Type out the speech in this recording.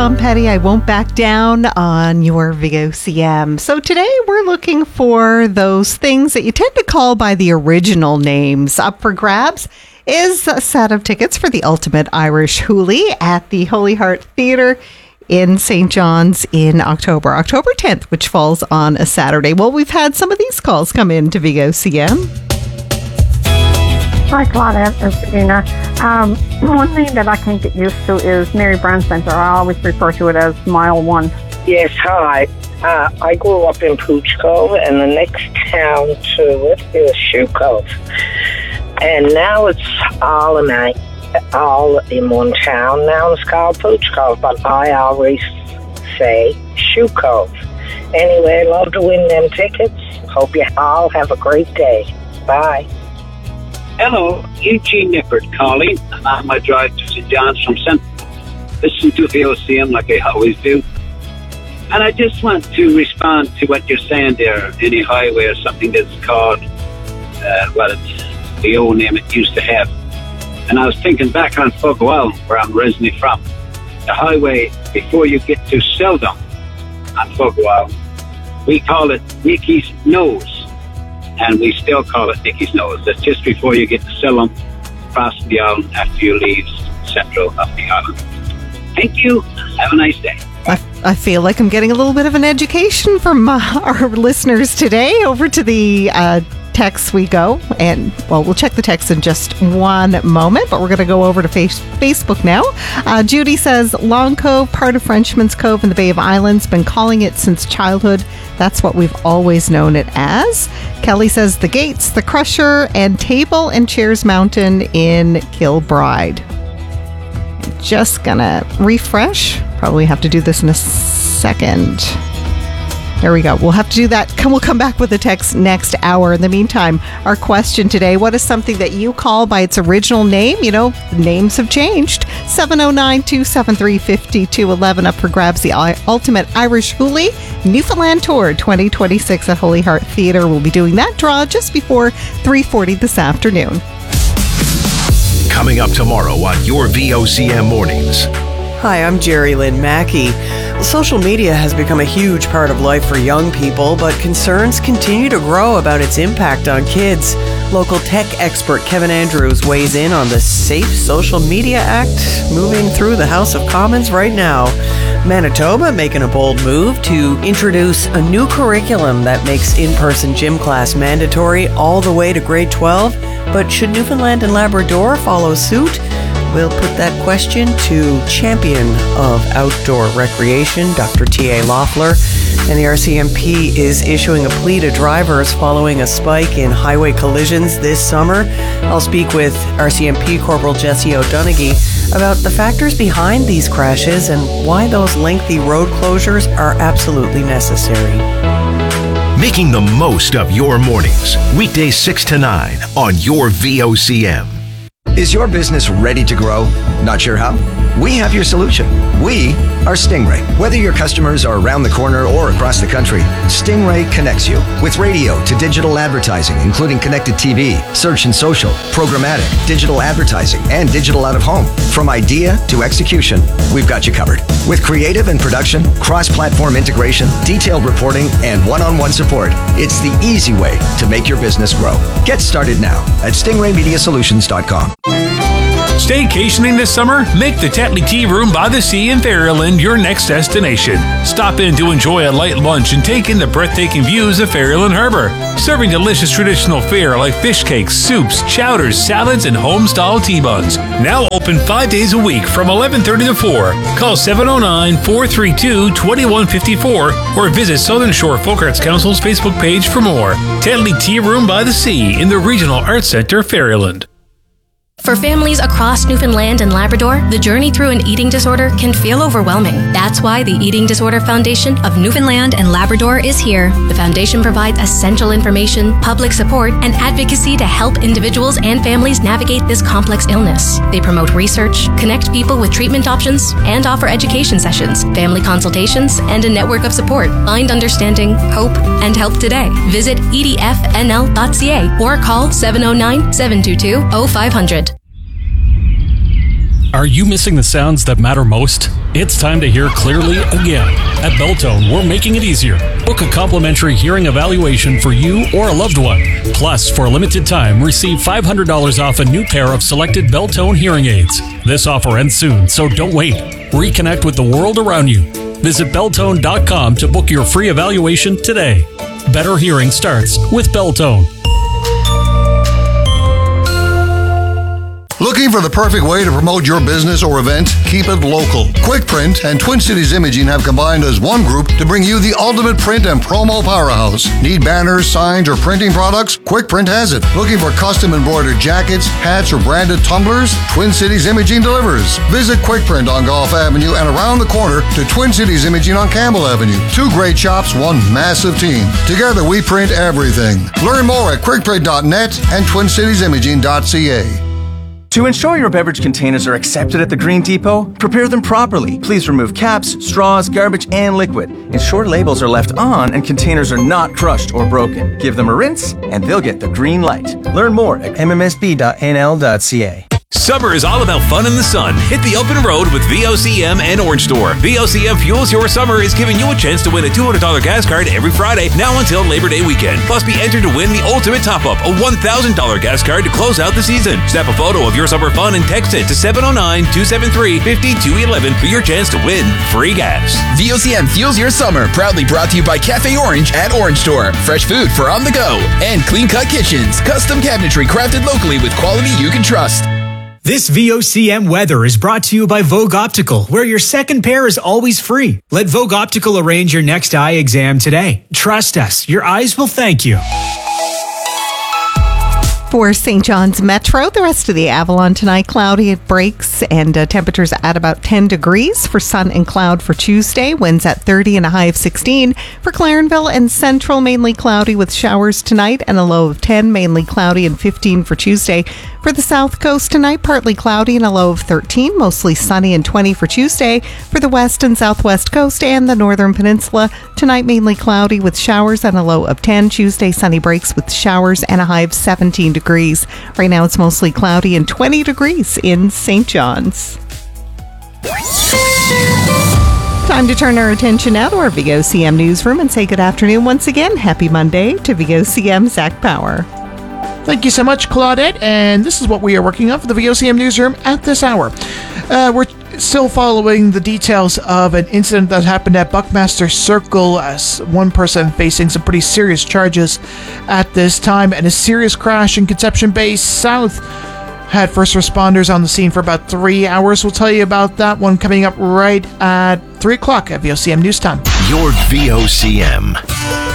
Tom Petty, I Won't Back Down on your VOCM. So today we're looking for those things that you tend to call by the original names. Up for grabs is a set of tickets for the Ultimate Irish Hoolie at the Holy Heart Theatre in St. John's in October 10th, which falls on a Saturday. Well, we've had some of these calls come in to VOCM. Hi, Claudia. It's Sabrina. One name that I can get used to is Mary Brand Centre. I always refer to it as Mile 1. Yes, hi. I grew up in Pooch Cove, and the next town to it is Shoe Cove. And now it's all in one town. Now it's called Pooch Cove, but I always say Shoe Cove. Anyway, I love to win them tickets. Hope you all have a great day. Bye. Hello, Eugene Nippert calling. I'm on my drive to St. John's from Central. Listen to VOCM like I always do. And I just want to respond to what you're saying there. Any highway or something that's called, it's the old name it used to have. And I was thinking back on Fogwell, where I'm originally from. The highway, before you get to Seldom on Fogwell, we call it Nicky's Nose. And we still call it Nicky's Nose. That's just before you get to Seldom, across the island after you leave central of the island. Thank you. Have a nice day. I feel like I'm getting a little bit of an education from our listeners today. Over to the text we go. And, well, we'll check the text in just one moment, but we're going to go over to Facebook now. Judy says, Long Cove, part of Frenchman's Cove in the Bay of Islands. Been calling it since childhood. That's what we've always known it as. Kelly says, the Gates, the Crusher, and Table and Chairs Mountain in Kilbride. Just gonna refresh. Probably have to do this in a second. There we go. We'll have to do that. We'll come back with the text next hour. In the meantime, our question today, what is something that you call by its original name? You know, names have changed. 709-273-5211 up for grabs, the Ultimate Irish Hoolie Newfoundland Tour 2026 at Holy Heart Theatre. We'll be doing that draw just before 3:40 this afternoon. Coming up tomorrow on your VOCM Mornings. Hi, I'm Jerry Lynn Mackey. Social media has become a huge part of life for young people, but concerns continue to grow about its impact on kids. Local tech expert Kevin Andrews weighs in on the Safe Social Media Act moving through the House of Commons right now. Manitoba making a bold move to introduce a new curriculum that makes in-person gym class mandatory all the way to grade 12. But should Newfoundland and Labrador follow suit? We'll put that question to champion of outdoor recreation, Dr. T.A. Loeffler. And the RCMP is issuing a plea to drivers following a spike in highway collisions this summer. I'll speak with RCMP Corporal Jesse O'Donoghue about the factors behind these crashes and why those lengthy road closures are absolutely necessary. Making the most of your mornings. Weekdays 6 to 9 on your VOCM. Is your business ready to grow? Not sure how? We have your solution. We are Stingray. Whether your customers are around the corner or across the country, Stingray connects you with radio to digital advertising, including connected TV, search and social, programmatic, digital advertising, and digital out of home. From idea to execution, we've got you covered. With creative and production, cross-platform integration, detailed reporting, and one-on-one support, it's the easy way to make your business grow. Get started now at stingraymediasolutions.com. Staycationing this summer? Make the Tetley Tea Room by the Sea in Ferryland your next destination. Stop in to enjoy a light lunch and take in the breathtaking views of Ferryland Harbour. Serving delicious traditional fare like fish cakes, soups, chowders, salads, and home-style tea buns. Now open 5 days a week from 11:30 to 4. Call 709-432-2154 or visit Southern Shore Folk Arts Council's Facebook page for more. Tetley Tea Room by the Sea in the Regional Arts Centre, Ferryland. For families across Newfoundland and Labrador, the journey through an eating disorder can feel overwhelming. That's why the Eating Disorder Foundation of Newfoundland and Labrador is here. The foundation provides essential information, public support, and advocacy to help individuals and families navigate this complex illness. They promote research, connect people with treatment options, and offer education sessions, family consultations, and a network of support. Find understanding, hope, and help today. Visit edfnl.ca or call 709-722-0500. Are you missing the sounds that matter most? It's time to hear clearly again. At Belltone, we're making it easier. Book a complimentary hearing evaluation for you or a loved one. Plus, for a limited time, receive $500 off a new pair of selected Belltone hearing aids. This offer ends soon, so don't wait. Reconnect with the world around you. Visit Belltone.com to book your free evaluation today. Better hearing starts with Belltone. Looking for the perfect way to promote your business or event? Keep it local. QuickPrint and Twin Cities Imaging have combined as one group to bring you the ultimate print and promo powerhouse. Need banners, signs, or printing products? QuickPrint has it. Looking for custom embroidered jackets, hats, or branded tumblers? Twin Cities Imaging delivers. Visit QuickPrint on Gulf Avenue and around the corner to Twin Cities Imaging on Campbell Avenue. Two great shops, one massive team. Together we print everything. Learn more at quickprint.net and twincitiesimaging.ca. To ensure your beverage containers are accepted at the Green Depot, prepare them properly. Please remove caps, straws, garbage, and liquid. Ensure labels are left on and containers are not crushed or broken. Give them a rinse, and they'll get the green light. Learn more at mmsb.nl.ca. Summer is all about fun in the sun. Hit the open road with VOCM and Orange Store. VOCM Fuels Your Summer is giving you a chance to win a $200 gas card every Friday, now until Labor Day weekend. Plus, be entered to win the Ultimate Top-Up, a $1,000 gas card to close out the season. Snap a photo of your summer fun and text it to 709-273-5211 for your chance to win free gas. VOCM Fuels Your Summer, proudly brought to you by Cafe Orange at Orange Store. Fresh food for on the go. And Clean Cut Kitchens, custom cabinetry crafted locally with quality you can trust. This VOCM weather is brought to you by Vogue Optical, where your second pair is always free. Let Vogue Optical arrange your next eye exam today. Trust us, your eyes will thank you. For St. John's Metro, the rest of the Avalon tonight, cloudy at breaks and temperatures at about 10 degrees. For sun and cloud for Tuesday, winds at 30 and a high of 16. For Clarenville and Central, mainly cloudy with showers tonight and a low of 10, mainly cloudy and 15 for Tuesday. For the South Coast tonight, partly cloudy and a low of 13, mostly sunny and 20 for Tuesday. For the West and Southwest Coast and the Northern Peninsula, tonight mainly cloudy with showers and a low of 10. Tuesday, sunny breaks with showers and a high of 17 degrees. Right now, it's mostly cloudy and 20 degrees in St. John's. Time to turn our attention now to our VOCM newsroom and say good afternoon once again. Happy Monday to VOCM Zach Power. Thank you so much, Claudette. And this is what we are working on for the VOCM newsroom at this hour. We're still following the details of an incident that happened at Buckmaster Circle, as one person facing some pretty serious charges at this time, and a serious crash in Conception Bay South. Had first responders on the scene for about 3 hours. We'll tell you about that one coming up right at 3 o'clock at VOCM News Time. Your VOCM.